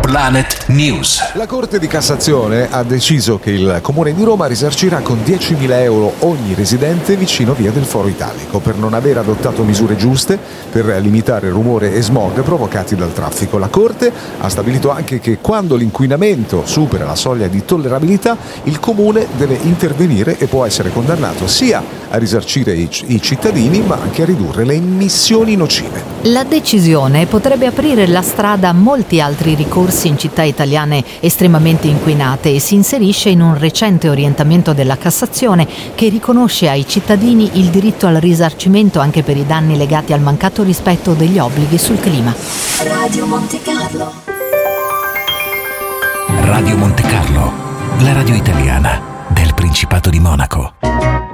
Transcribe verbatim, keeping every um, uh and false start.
Planet News. La Corte di Cassazione ha deciso che il Comune di Roma risarcirà con diecimila euro ogni residente vicino via del Foro Italico per non aver adottato misure giuste per limitare rumore e smog provocati dal traffico. La Corte ha stabilito anche che quando l'inquinamento supera la soglia di tollerabilità, il Comune deve intervenire e può essere condannato sia a risarcire i, i cittadini ma anche a ridurre le emissioni nocive. La decisione potrebbe aprire la strada a molti altri ricorsi in città italiane estremamente inquinate e si inserisce in un recente orientamento della Cassazione che riconosce ai cittadini il diritto al risarcimento anche per i danni legati al mancato rispetto degli obblighi sul clima. Radio Monte Carlo. Radio Monte Carlo, la radio italiana del Principato di Monaco.